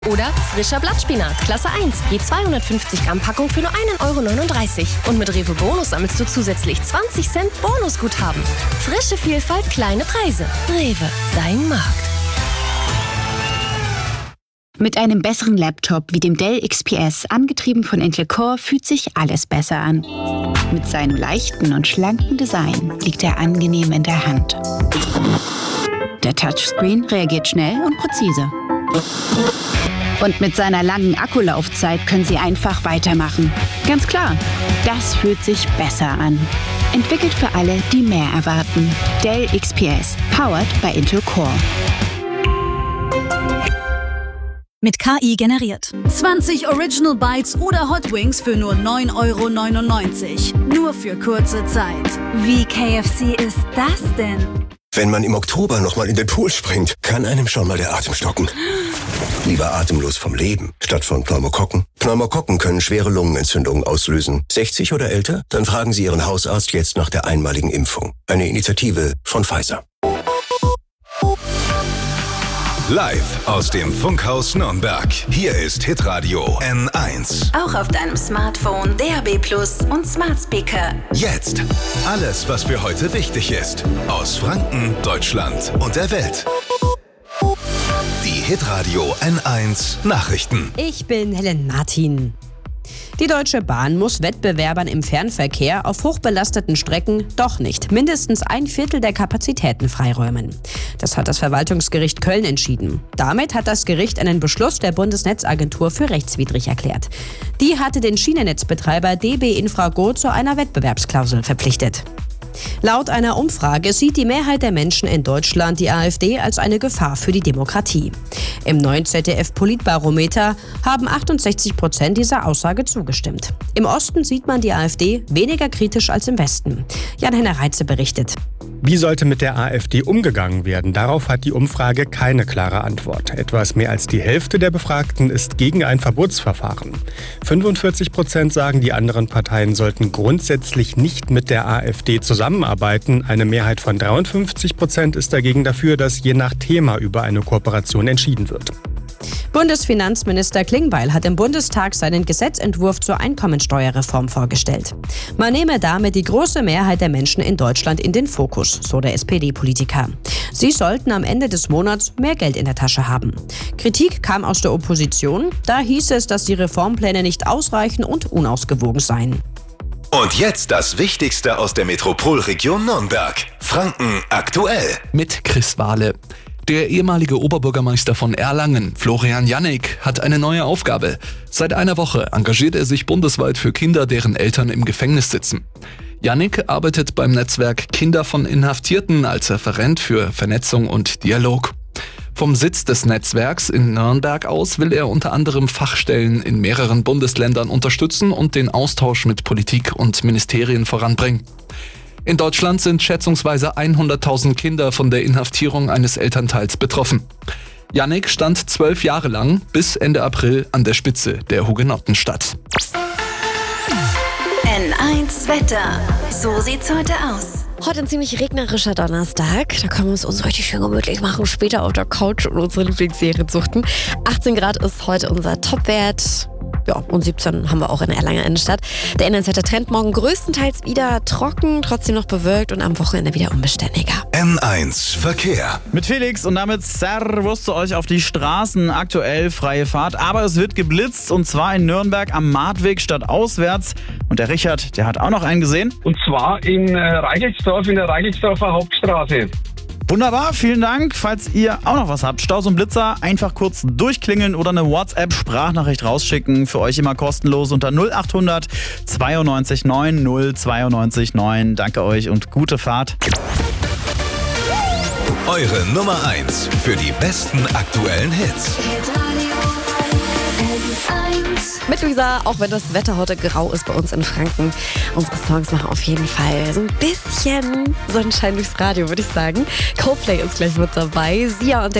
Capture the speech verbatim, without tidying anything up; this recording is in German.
Oder frischer Blattspinat, Klasse eins, je zweihundertfünfzig Gramm Packung für nur ein Euro neununddreißig. Und mit Rewe Bonus sammelst du zusätzlich zwanzig Cent Bonusguthaben. Frische Vielfalt, kleine Preise. Rewe, dein Markt. Mit einem besseren Laptop wie dem Dell X P S, angetrieben von Intel Core, fühlt sich alles besser an. Mit seinem leichten und schlanken Design liegt er angenehm in der Hand. Der Touchscreen reagiert schnell und präzise. Und mit seiner langen Akkulaufzeit können Sie einfach weitermachen. Ganz klar, das fühlt sich besser an. Entwickelt für alle, die mehr erwarten. Dell X P S, powered by Intel Core. Mit K I generiert. zwanzig Original Bites oder Hot Wings für nur neun Euro neunundneunzig. Nur für kurze Zeit. Wie K F C ist das denn? Wenn man im Oktober nochmal in den Pool springt, kann einem schon mal der Atem stocken. Lieber atemlos vom Leben, statt von Pneumokokken. Pneumokokken können schwere Lungenentzündungen auslösen. sechzig oder älter? Dann fragen Sie Ihren Hausarzt jetzt nach der einmaligen Impfung. Eine Initiative von Pfizer. Live aus dem Funkhaus Nürnberg. Hier ist Hitradio N eins. Auch auf deinem Smartphone, D A B Plus und Smart Speaker. Jetzt alles, was für heute wichtig ist. Aus Franken, Deutschland und der Welt. Die Hitradio N eins Nachrichten. Ich bin Helen Martin. Die Deutsche Bahn muss Wettbewerbern im Fernverkehr auf hochbelasteten Strecken doch nicht mindestens ein Viertel der Kapazitäten freiräumen. Das hat das Verwaltungsgericht Köln entschieden. Damit hat das Gericht einen Beschluss der Bundesnetzagentur für rechtswidrig erklärt. Die hatte den Schienennetzbetreiber D B Infrago zu einer Wettbewerbsklausel verpflichtet. Laut einer Umfrage sieht die Mehrheit der Menschen in Deutschland die AfD als eine Gefahr für die Demokratie. Im neuen Z D F-Politbarometer haben achtundsechzig Prozent dieser Aussage zugestimmt. Im Osten sieht man die AfD weniger kritisch als im Westen. Jan-Henner Reitze berichtet. Wie sollte mit der AfD umgegangen werden? Darauf hat die Umfrage keine klare Antwort. Etwas mehr als die Hälfte der Befragten ist gegen ein Verbotsverfahren. fünfundvierzig Prozent sagen, die anderen Parteien sollten grundsätzlich nicht mit der AfD zusammenarbeiten. Eine Mehrheit von dreiundfünfzig Prozent ist dagegen dafür, dass je nach Thema über eine Kooperation entschieden wird. Bundesfinanzminister Klingbeil hat im Bundestag seinen Gesetzentwurf zur Einkommensteuerreform vorgestellt. Man nehme damit die große Mehrheit der Menschen in Deutschland in den Fokus, so der S P D-Politiker. Sie sollten am Ende des Monats mehr Geld in der Tasche haben. Kritik kam aus der Opposition. Da hieß es, dass die Reformpläne nicht ausreichen und unausgewogen seien. Und jetzt das Wichtigste aus der Metropolregion Nürnberg. Franken aktuell. Mit Chris Wahle. Der ehemalige Oberbürgermeister von Erlangen, Florian Jannik, hat eine neue Aufgabe. Seit einer Woche engagiert er sich bundesweit für Kinder, deren Eltern im Gefängnis sitzen. Jannik arbeitet beim Netzwerk Kinder von Inhaftierten als Referent für Vernetzung und Dialog. Vom Sitz des Netzwerks in Nürnberg aus will er unter anderem Fachstellen in mehreren Bundesländern unterstützen und den Austausch mit Politik und Ministerien voranbringen. In Deutschland sind schätzungsweise hunderttausend Kinder von der Inhaftierung eines Elternteils betroffen. Jannik stand zwölf Jahre lang bis Ende April an der Spitze der Hugenottenstadt. N eins Wetter. So sieht's heute aus. Heute ein ziemlich regnerischer Donnerstag. Da können wir es uns richtig schön gemütlich machen. Später auf der Couch und unsere Lieblingsserie suchten. achtzehn Grad ist heute unser Topwert. Ja, und siebzehn haben wir auch in der Erlanger Innenstadt. Der Innenseite-Trend morgen größtenteils wieder trocken, trotzdem noch bewölkt und am Wochenende wieder unbeständiger. N eins Verkehr. Mit Felix und damit Servus zu euch auf die Straßen. Aktuell freie Fahrt, aber es wird geblitzt und zwar in Nürnberg am Martweg statt auswärts. Und der Richard, der hat auch noch einen gesehen. Und zwar in Reichelsdorf, in der Reichelsdorfer Hauptstraße. Wunderbar, vielen Dank. Falls ihr auch noch was habt, Staus und Blitzer, einfach kurz durchklingeln oder eine WhatsApp-Sprachnachricht rausschicken. Für euch immer kostenlos unter null achthundert zweiundneunzig neun null zweiundneunzig neun. Danke euch und gute Fahrt. Eure Nummer eins für die besten aktuellen Hits. Mit Luisa, auch wenn das Wetter heute grau ist bei uns in Franken, unsere Songs machen auf jeden Fall so ein bisschen Sonnenschein durchs Radio, würde ich sagen. Coldplay ist gleich mit dabei. Sia und der